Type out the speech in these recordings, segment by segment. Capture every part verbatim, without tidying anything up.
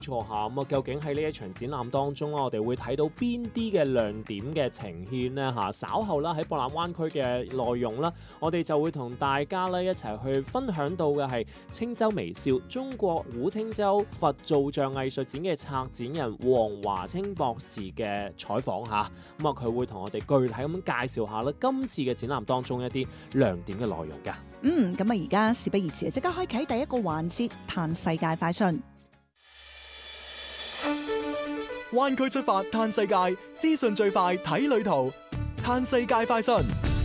錯下咁啊，究竟喺呢一場展覽當中我哋會睇到邊啲嘅亮點嘅呈現呢？嚇，稍後啦喺博覽灣區嘅內容啦，我哋就會同大家咧一齊去分享到嘅係青州微笑中國古青州佛造像藝術展嘅策展人黃華清博士嘅採訪嚇，咁啊佢會同我哋具體咁介紹下啦今次嘅展覽當中一啲亮點嘅內容㗎。 嗯，咁啊而家事不宜遲，即刻開啟第一個環節，嘆世界快訊。 灣區出發嘆世界，資訊最快睇旅途，嘆世界快訊。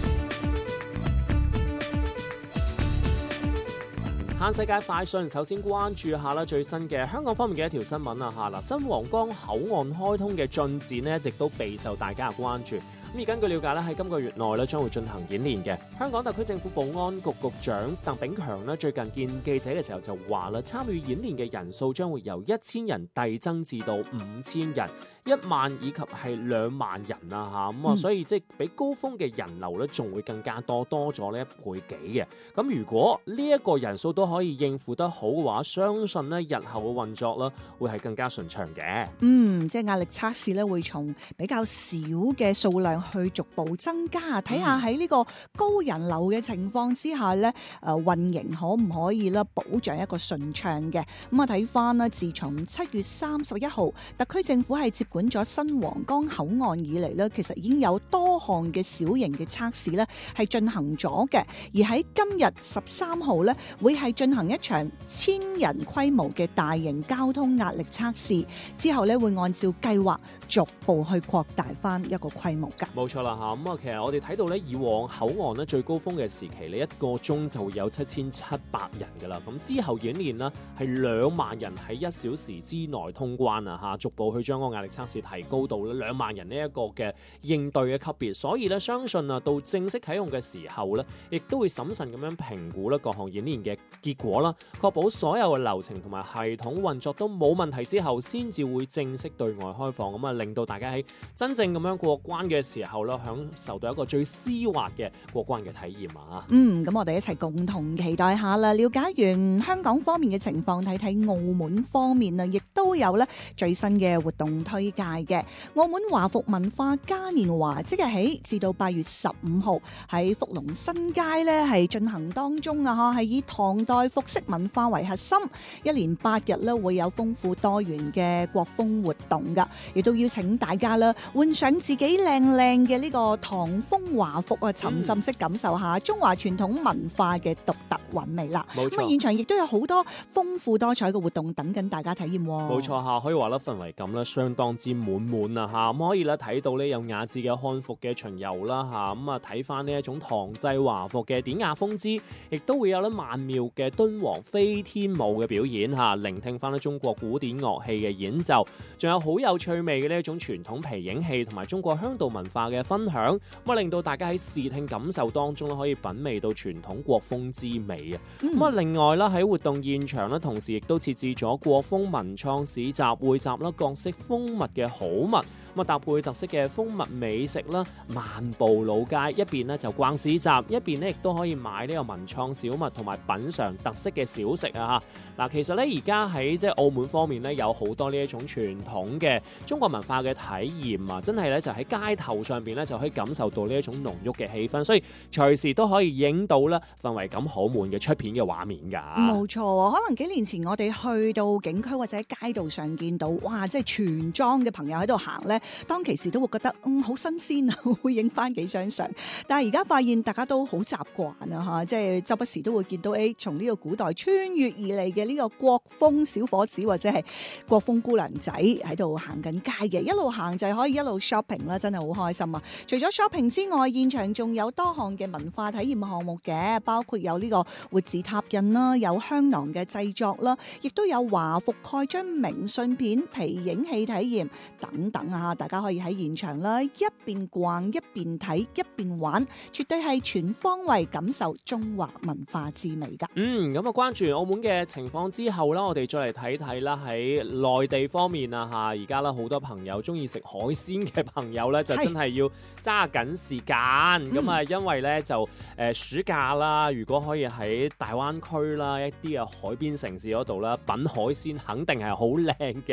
嘆世界快訊，首先關注下啦最新嘅香港方面嘅一條新聞啊嚇嗱，新皇崗口岸開通嘅進展呢，一直都備受大家嘅關注。咁而根據了解咧，喺今個月內咧將會進行演練嘅。香港特區政府保安局局長鄧炳強咧最近見記者嘅時候就話啦，參與演練嘅人數將會由一千人遞增至到五千人、一萬以及係兩萬人啊嚇咁啊，嗯、所以即係比高峰嘅人流咧仲會更加多，多咗呢一倍幾嘅。咁如果呢一個人數都可以應付得好嘅話，相信咧日後嘅運作咧會係更加順暢嘅。 嗯，即係壓力測試咧會從比較少嘅數量去逐步增加，睇下喺呢個高人流嘅情況之下咧，誒運營可唔可以咧保障一個順暢嘅？咁啊睇翻咧，自從七月三十一號特區政府係接管咗新皇崗口岸以嚟咧，其實已經有多項嘅小型嘅測試咧係進行咗嘅，而喺今日十三號咧會係進行一場千人規模嘅大型交通壓力測試，之後咧會按照計劃逐步去擴大翻一個規模㗎。 冇錯啦嚇，咁啊其實我哋睇到咧，以往口岸咧最高峰嘅時期，你一個鐘就會有七千七百人㗎啦。咁之後演練啦，係兩萬人喺一小時之內通關啊嚇，逐步去將個壓力測試提高到咧兩萬人呢一個嘅應對嘅級別。所以咧，相信啊到正式啟用嘅時候咧，亦都會審慎咁樣評估咧各項演練嘅結果啦，確保所有嘅流程同埋系統運作都冇問題之後，先至會正式對外開放。咁啊，令到大家喺真正咁樣過關嘅時候咧，享受到一個最絲滑嘅過關嘅體驗啊！ 嗯，咁我哋一齊共同期待下啦。了解完香港方面嘅情況，睇睇澳門方面啊，亦都有咧最新嘅活動推介嘅。澳門華服文化嘉年華即日起至到八月十五號喺福隆新街咧係進行當中啊！嚇，係以唐代服飾文化為核心，一連八日咧會有豐富多元嘅國風活動噶，亦都邀請大家啦換上自己靚靚嘅呢個唐風華服啊，沉浸式感受下中華傳統文化嘅獨特韻味啦。咁啊，現場亦都有好多豐富多彩嘅活動等緊大家體驗。 冇錯嚇，可以話咧氛圍感咧相當之滿滿啊嚇，咁可以咧睇到呢有雅致嘅漢服嘅巡遊啦嚇，咁啊睇翻呢一種唐製華服嘅典雅風姿，亦都會有咧曼妙嘅敦煌飛天舞嘅表演嚇，聆聽翻咧中國古典樂器嘅演奏，仲有好有趣味嘅呢一種傳統皮影戲同埋中國鄉土文化嘅分享，咁啊令到大家喺視聽感受當中咧可以品味到傳統國風之美啊！咁啊、嗯、另外啦喺活動現場咧，同時亦都設置咗國風文創市集，匯集啦各式風物嘅好物，咁啊搭配特色嘅風物美食啦，漫步老街，一邊咧就逛市集，一邊咧亦都可以買呢個文創小物同埋品嘗特色嘅小食啊！嚇嗱，其實咧而家喺即係澳門方面咧有好多呢一種傳統嘅中國文化嘅體驗啊，真係咧就喺街頭上邊咧就可以感受到呢一種濃郁嘅氣氛，所以隨時都可以影到咧氛圍感好滿嘅出片嘅畫面㗎。 冇錯，可能幾年前我哋去到景區或者喺街道上見到，哇！即係全裝嘅朋友喺度行咧，當其時都會覺得嗯好新鮮啊，會影翻幾張相。但係而家發現大家都好習慣啊嚇，即係周不時都會見到誒，從呢個古代穿越而嚟嘅呢個國風小伙子或者係國風姑娘仔喺度行緊街嘅，一路行就係可以一路 shopping 啦，真係好開心啊！除咗 shopping 之外，現場仲有多項嘅文化體驗項目嘅，包括有呢個活字拓印啦，有香囊嘅製作啦，亦都有華服蓋章明信片、皮影戲體驗等等啊！大家可以喺現場啦，一邊逛一邊睇一邊玩，絕對係全方位感受中華文化之美噶。 嗯，咁啊，關注澳門嘅情況之後啦，我哋再嚟睇睇啦，喺內地方面啊嚇，而家啦好多朋友中意食海鮮嘅朋友咧，就真係要揸緊時間。咁啊、嗯，因為咧就誒、呃、暑假啦，如果可以喺大灣區啦一啲嘅海邊城市嗰度啦，品海鮮肯定係好靚嘅。